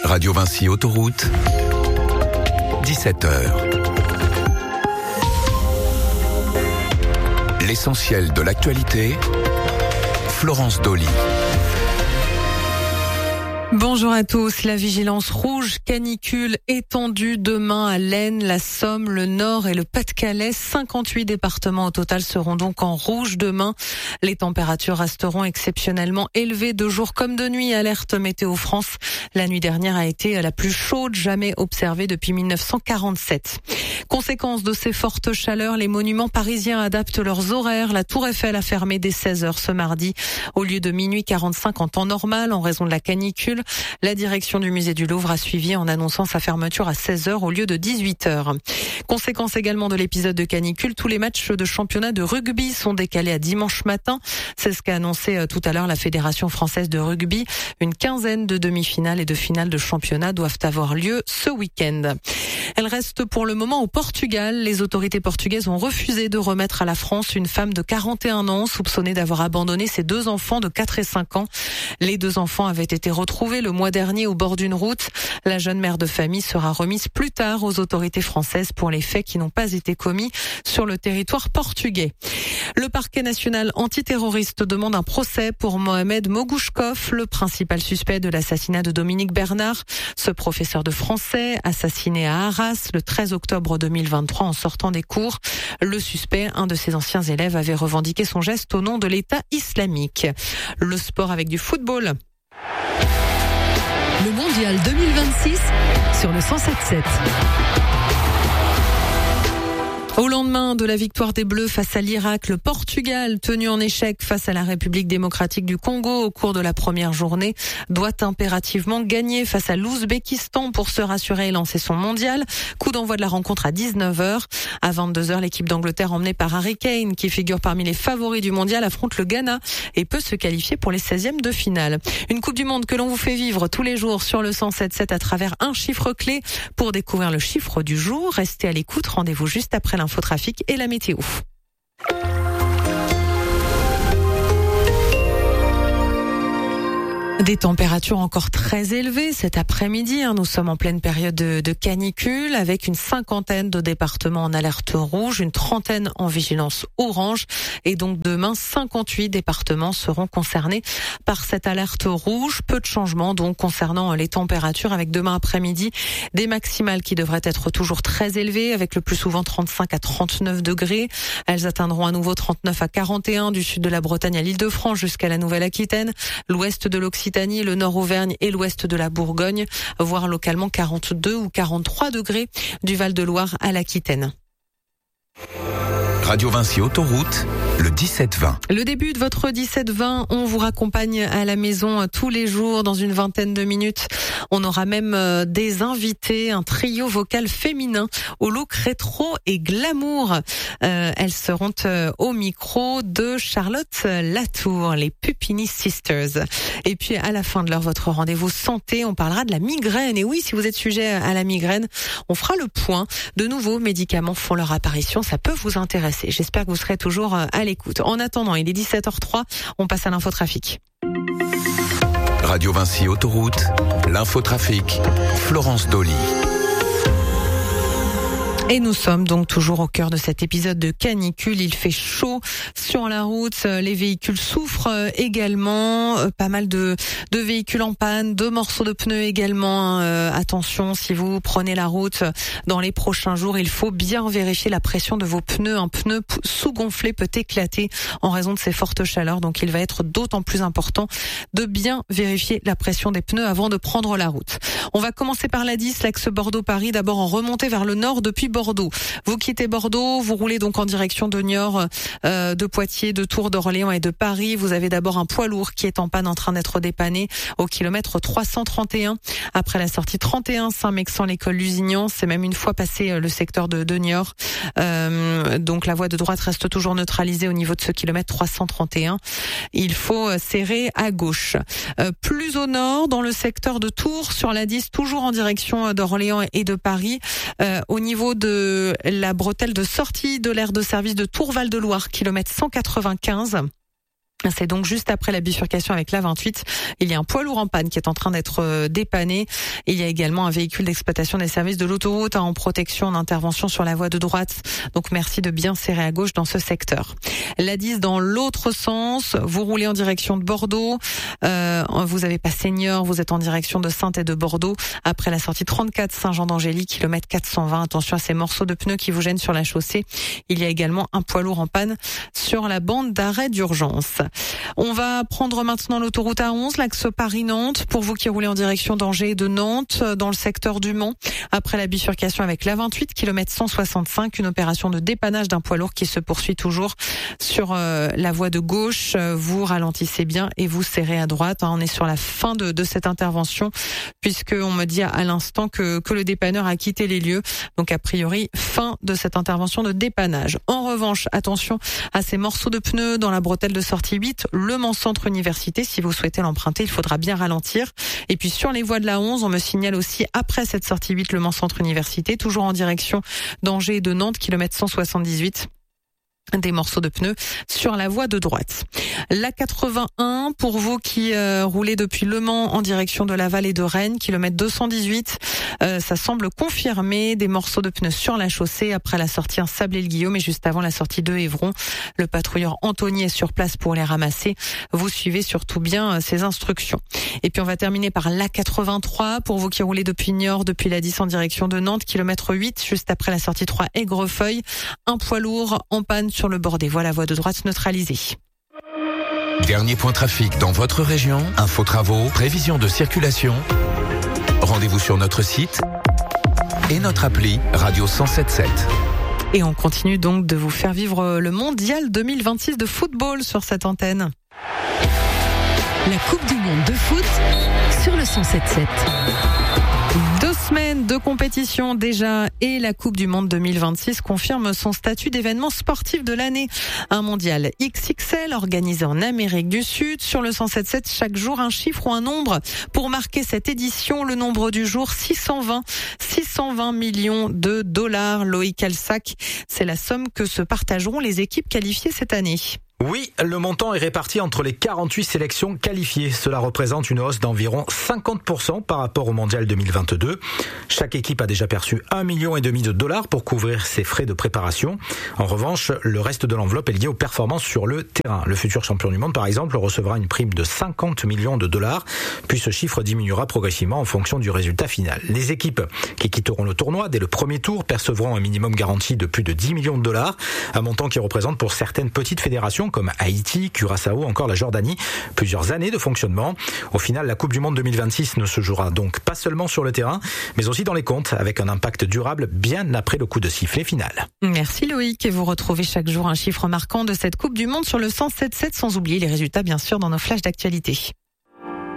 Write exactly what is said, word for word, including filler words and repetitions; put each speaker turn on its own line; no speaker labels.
Radio Vinci Autoroute, dix-sept heures. L'essentiel de l'actualité, Florence Dolly.
Bonjour à tous. La vigilance rouge canicule étendue demain à l'Aisne, la Somme, le Nord et le Pas-de-Calais. cinquante-huit départements au total seront donc en rouge demain. Les températures resteront exceptionnellement élevées de jour comme de nuit. Alerte Météo France. La nuit dernière a été la plus chaude jamais observée depuis mille neuf cent quarante-sept. Conséquence de ces fortes chaleurs, les monuments parisiens adaptent leurs horaires. La Tour Eiffel a fermé dès seize heures ce mardi au lieu de minuit quarante-cinq en temps normal en raison de la canicule. La direction du musée du Louvre a suivi en annonçant sa fermeture à seize heures au lieu de dix-huit heures. Conséquence également de l'épisode de canicule, tous les matchs de championnat de rugby sont décalés à dimanche matin. C'est ce qu'a annoncé tout à l'heure la Fédération française de rugby. Une quinzaine de demi-finales et de finales de championnat doivent avoir lieu ce week-end. Elle reste pour le moment au Portugal. Les autorités portugaises ont refusé de remettre à la France une femme de quarante et un ans soupçonnée d'avoir abandonné ses deux enfants de quatre et cinq ans. Les deux enfants avaient été retrouvés le mois dernier au bord d'une route. La jeune mère de famille sera remise plus tard aux autorités françaises pour les faits qui n'ont pas été commis sur le territoire portugais. Le parquet national antiterroriste demande un procès pour Mohamed Mogouchkov, le principal suspect de l'assassinat de Dominique Bernard. Ce professeur de français, assassiné à Arras le treize octobre deux mille vingt-trois en sortant des cours. Le suspect, un de ses anciens élèves, avait revendiqué son geste au nom de l'État islamique. Le sport avec du football.
Le mondial deux mille vingt-six sur le cent sept sept.
Au lendemain de la victoire des Bleus face à l'Irak, le Portugal, tenu en échec face à la République démocratique du Congo au cours de la première journée, doit impérativement gagner face à l'Ouzbékistan pour se rassurer et lancer son mondial. Coup d'envoi de la rencontre à dix-neuf heures. À vingt-deux heures, l'équipe d'Angleterre emmenée par Harry Kane, qui figure parmi les favoris du mondial, affronte le Ghana et peut se qualifier pour les seizièmes de finale. Une Coupe du Monde que l'on vous fait vivre tous les jours sur le cent sept sept à travers un chiffre clé. Pour découvrir le chiffre du jour, restez à l'écoute. Rendez-vous juste après l'infotrafic et la météo. Des températures encore très élevées cet après-midi. Nous sommes en pleine période de, de canicule avec une cinquantaine de départements en alerte rouge, une trentaine en vigilance orange. Et donc demain, cinquante-huit départements seront concernés par cette alerte rouge. Peu de changements donc concernant les températures avec demain après-midi des maximales qui devraient être toujours très élevées avec le plus souvent trente-cinq à trente-neuf degrés. Elles atteindront à nouveau trente-neuf à quarante et un du sud de la Bretagne à l'Île-de-France jusqu'à la Nouvelle-Aquitaine, l'ouest de l'Occitanie, le nord Auvergne et l'ouest de la Bourgogne, voire localement quarante-deux ou quarante-trois degrés du Val-de-Loire à l'Aquitaine.
Radio Vinci Autoroute, le dix-sept vingt.
Le début de votre dix-sept vingt, on vous raccompagne à la maison tous les jours dans une vingtaine de minutes. On aura même des invités, un trio vocal féminin au look rétro et glamour. Euh, elles seront au micro de Charlotte Latour, les Puppini Sisters. Et puis à la fin de l'heure, votre rendez-vous santé, on parlera de la migraine. Et oui, si vous êtes sujet à la migraine, on fera le point. De nouveaux médicaments font leur apparition, ça peut vous intéresser. J'espère que vous serez toujours à l'écoute. En attendant, il est dix-sept heures zéro trois, on passe à l'infotrafic.
Radio Vinci Autoroute, l'infotrafic, Florence Dolly.
Et nous sommes donc toujours au cœur de cet épisode de canicule. Il fait chaud sur la route. Les véhicules souffrent également. Pas mal de, de véhicules en panne, de morceaux de pneus également. Euh, attention, si vous prenez la route dans les prochains jours, il faut bien vérifier la pression de vos pneus. Un pneu sous-gonflé peut éclater en raison de ces fortes chaleurs. Donc il va être d'autant plus important de bien vérifier la pression des pneus avant de prendre la route. On va commencer par l'A dix, l'axe Bordeaux-Paris. D'abord en remontée vers le nord depuis Bordeaux. Vous quittez Bordeaux, vous roulez donc en direction de Niort, euh, de Poitiers, de Tours, d'Orléans et de Paris. Vous avez d'abord un poids lourd qui est en panne en train d'être dépanné au kilomètre trois cent trente et un. Après la sortie trente et un, Saint-Mexan, l'école Lusignan, c'est même une fois passé le secteur de, de Niort. Euh, donc la voie de droite reste toujours neutralisée au niveau de ce kilomètre trois cent trente et un. Il faut serrer à gauche. Euh, plus au nord, dans le secteur de Tours, sur l'A dix, toujours en direction d'Orléans et de Paris, euh, au niveau de de la bretelle de sortie de l'aire de service de Tours-Val-de-Loire, kilomètre cent quatre-vingt-quinze. C'est donc juste après la bifurcation avec l'A vingt-huit. Il y a un poids lourd en panne qui est en train d'être dépanné. Il y a également un véhicule d'exploitation des services de l'autoroute en protection, en intervention sur la voie de droite. Donc merci de bien serrer à gauche dans ce secteur. La dix dans l'autre sens. Vous roulez en direction de Bordeaux. Euh, vous avez pas Seigneur. Vous êtes en direction de Saintes et de Bordeaux. Après la sortie trente-quatre Saint-Jean-d'Angély, kilomètre quatre cent vingt. Attention à ces morceaux de pneus qui vous gênent sur la chaussée. Il y a également un poids lourd en panne sur la bande d'arrêt d'urgence. On va prendre maintenant l'autoroute A onze, l'axe Paris-Nantes, pour vous qui roulez en direction d'Angers et de Nantes, dans le secteur du Mans. Après la bifurcation avec l'A vingt-huit, kilomètre cent soixante-cinq, une opération de dépannage d'un poids lourd qui se poursuit toujours sur euh, la voie de gauche. Vous ralentissez bien et vous serrez à droite. On est sur la fin de, de cette intervention, puisqu'on me dit à l'instant que, que le dépanneur a quitté les lieux. Donc a priori, fin de cette intervention de dépannage. En revanche, attention à ces morceaux de pneus dans la bretelle de sortie huit, le Mans Centre Université. Si vous souhaitez l'emprunter, il faudra bien ralentir. Et puis sur les voies de la onze, on me signale aussi après cette sortie huit, le Mans Centre Université, toujours en direction d'Angers et de Nantes, kilomètre cent soixante-dix-huit. Des morceaux de pneus sur la voie de droite. La quatre-vingt-un, pour vous qui euh, roulez depuis Le Mans en direction de Laval et de Rennes, kilomètre deux cent dix-huit, euh, ça semble confirmer des morceaux de pneus sur la chaussée après la sortie un Sablé-le-Guillaume et juste avant la sortie de Évron. Le patrouilleur Anthony est sur place pour les ramasser. Vous suivez surtout bien euh, ces instructions. Et puis on va terminer par la quatre-vingt-trois, pour vous qui roulez depuis Niort, depuis la dix en direction de Nantes, kilomètre huit, juste après la sortie trois Aigrefeuille. Un poids lourd en panne sur le bord des voies, la voie de droite neutralisée.
Dernier point trafic dans votre région, info travaux, prévision de circulation. Rendez-vous sur notre site et notre appli Radio cent sept sept.
Et on continue donc de vous faire vivre le mondial deux mille vingt-six de football sur cette antenne.
La Coupe du Monde de foot sur le cent sept sept.
Deux semaines de compétition déjà et la Coupe du Monde deux mille vingt-six confirme son statut d'événement sportif de l'année. Un mondial X X L organisé en Amérique du Sud. Sur le cent sept sept, chaque jour un chiffre ou un nombre. Pour marquer cette édition, le nombre du jour, six cent vingt. six cent vingt millions de dollars. Loïc Alsac, c'est la somme que se partageront les équipes qualifiées cette année.
Oui, le montant est réparti entre les quarante-huit sélections qualifiées. Cela représente une hausse d'environ cinquante pour cent par rapport au mondial deux mille vingt-deux. Chaque équipe a déjà perçu un million et demi de dollars pour couvrir ses frais de préparation. En revanche, le reste de l'enveloppe est lié aux performances sur le terrain. Le futur champion du monde, par exemple, recevra une prime de cinquante millions de dollars, puis ce chiffre diminuera progressivement en fonction du résultat final. Les équipes qui quitteront le tournoi dès le premier tour percevront un minimum garanti de plus de dix millions de dollars, un montant qui représente pour certaines petites fédérations comme Haïti, Curaçao, encore la Jordanie, plusieurs années de fonctionnement. Au final, la Coupe du Monde deux mille vingt-six ne se jouera donc pas seulement sur le terrain, mais aussi dans les comptes, avec un impact durable bien après le coup de sifflet final.
Merci Loïc, et vous retrouvez chaque jour un chiffre marquant de cette Coupe du Monde sur le cent sept sept, sans oublier les résultats bien sûr dans nos flashs d'actualité.